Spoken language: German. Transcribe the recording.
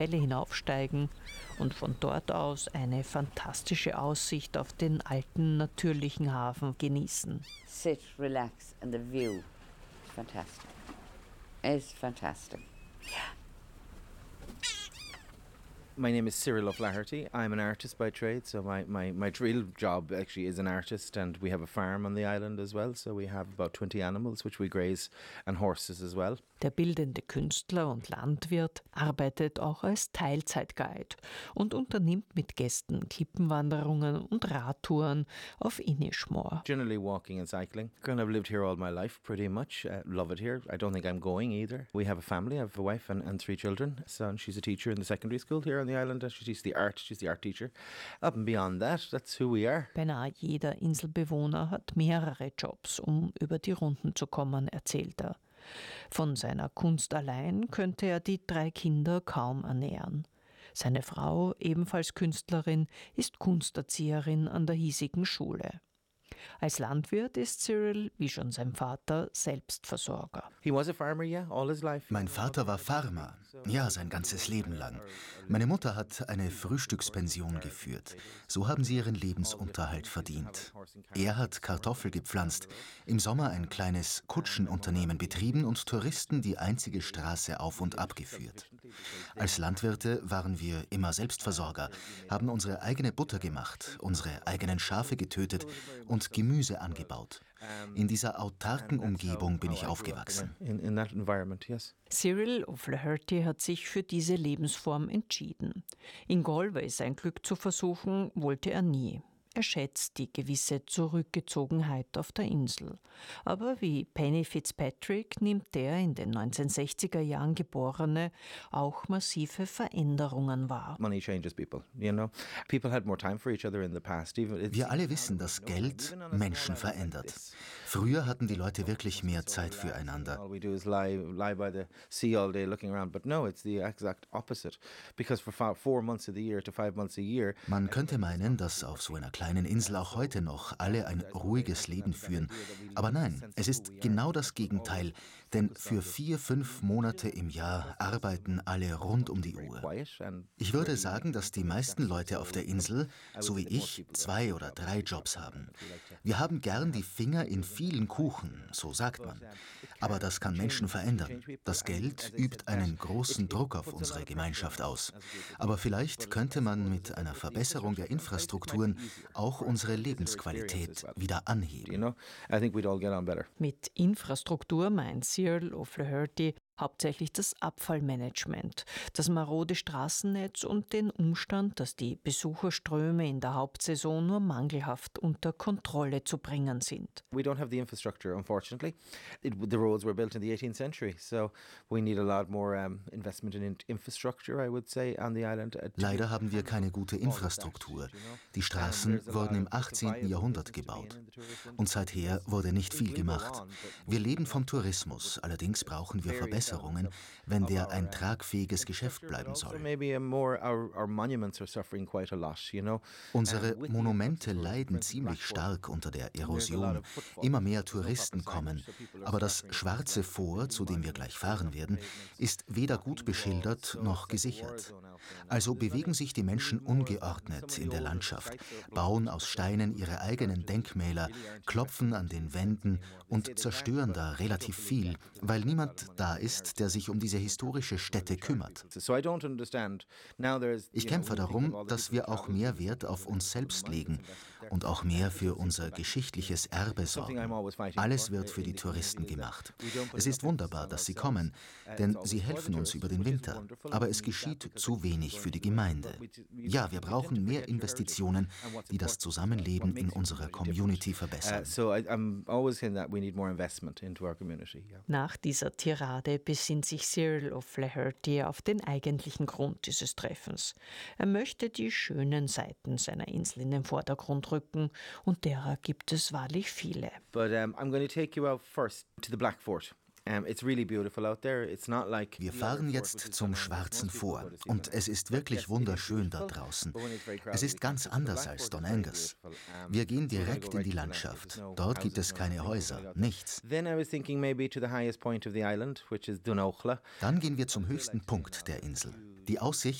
Welle hinaufsteigen und von dort aus eine fantastische Aussicht auf den alten, natürlichen Hafen genießen. Sit, relax and the view is fantastic. It's fantastic. Yeah. My name is Cyril O'Flaherty. I'm an artist by trade, so my real job actually is an artist, and we have a farm on the island as well, so we have about 20 animals which we graze and horses as well. Der bildende Künstler und Landwirt arbeitet auch als Teilzeitguide und unternimmt mit Gästen Klippenwanderungen und Radtouren auf Inishmore. Generally walking and cycling. Kind of lived here all my life pretty much. Love it here. I don't think I'm going either. We have a family. I have a wife and 3 children. So she's a teacher in the secondary school here on the island. She teaches the art. She's the art teacher. Up and beyond that, that's who we are. Beinahe jeder Inselbewohner hat mehrere Jobs, um über die Runden zu kommen, erzählt er. Von seiner Kunst allein könnte er die 3 Kinder kaum ernähren. Seine Frau, ebenfalls Künstlerin, ist Kunsterzieherin an der hiesigen Schule. Als Landwirt ist Cyril, wie schon sein Vater, Selbstversorger. He was a farmer, yeah, all his life. Mein Vater war Farmer, ja, sein ganzes Leben lang. Meine Mutter hat eine Frühstückspension geführt. So haben sie ihren Lebensunterhalt verdient. Er hat Kartoffel gepflanzt, im Sommer ein kleines Kutschenunternehmen betrieben und Touristen die einzige Straße auf und ab geführt. Als Landwirte waren wir immer Selbstversorger, haben unsere eigene Butter gemacht, unsere eigenen Schafe getötet und Gemüse angebaut. In dieser autarken Umgebung bin ich aufgewachsen. Cyril O'Flaherty hat sich für diese Lebensform entschieden. In Galway sein Glück zu versuchen, wollte er nie. Er schätzt die gewisse Zurückgezogenheit auf der Insel. Aber wie Penny Fitzpatrick nimmt der in den 1960er Jahren Geborene auch massive Veränderungen wahr. Money changes people, you know. People had more time for each other in the past. Wir alle wissen, dass Geld Menschen verändert. Früher hatten die Leute wirklich mehr Zeit füreinander. All we do is lie by the sea all day looking around, but no, it's the exact opposite. Because for 4 months of the year to 5 months a year. Man könnte meinen, dass auf so einer kleinen Insel auch heute noch alle ein ruhiges Leben führen. Aber nein, es ist genau das Gegenteil. Denn für 4-5 Monate im Jahr arbeiten alle rund um die Uhr. Ich würde sagen, dass die meisten Leute auf der Insel, so wie ich, 2 oder 3 Jobs haben. Wir haben gern die Finger in vielen Kuchen, so sagt man. Aber das kann Menschen verändern. Das Geld übt einen großen Druck auf unsere Gemeinschaft aus. Aber vielleicht könnte man mit einer Verbesserung der Infrastrukturen auch unsere Lebensqualität wieder anheben. Mit Infrastruktur meint Cyril O'Flaherty hauptsächlich das Abfallmanagement, das marode Straßennetz und den Umstand, dass die Besucherströme in der Hauptsaison nur mangelhaft unter Kontrolle zu bringen sind. We don't have the infrastructure, unfortunately. The roads were built in the 18th century, so we need a lot more investment in infrastructure, I would say, on the island. Leider haben wir keine gute Infrastruktur. Die Straßen wurden im 18. Jahrhundert gebaut. Und seither wurde nicht viel gemacht. Wir leben vom Tourismus, allerdings brauchen wir Verbesserungen, wenn der ein tragfähiges Geschäft bleiben soll. Unsere Monumente leiden ziemlich stark unter der Erosion. Immer mehr Touristen kommen. Aber das Schwarze Fort, zu dem wir gleich fahren werden, ist weder gut beschildert noch gesichert. Also bewegen sich die Menschen ungeordnet in der Landschaft, bauen aus Steinen ihre eigenen Denkmäler, klopfen an den Wänden und zerstören da relativ viel, weil niemand da ist, der sich um diese historische Stätte kümmert. Ich kämpfe darum, dass wir auch mehr Wert auf uns selbst legen und auch mehr für unser geschichtliches Erbe sorgen. Alles wird für die Touristen gemacht. Es ist wunderbar, dass sie kommen, denn sie helfen uns über den Winter. Aber es geschieht zu wenig für die Gemeinde. Ja, wir brauchen mehr Investitionen, die das Zusammenleben in unserer Community verbessern. Nach dieser Tirade besinnt sich Cyril O'Flaherty auf den eigentlichen Grund dieses Treffens. Er möchte die schönen Seiten seiner Insel in den Vordergrund rücken und derer gibt es wahrlich viele. But I'm going to take you out first to the Black Fort. Wir fahren jetzt zum Schwarzen Fort und es ist wirklich wunderschön da draußen. Es ist ganz anders als Don Angus. Wir gehen direkt in die Landschaft. Dort gibt es keine Häuser, nichts. Dann gehen wir zum höchsten Punkt der Insel. Die Aussicht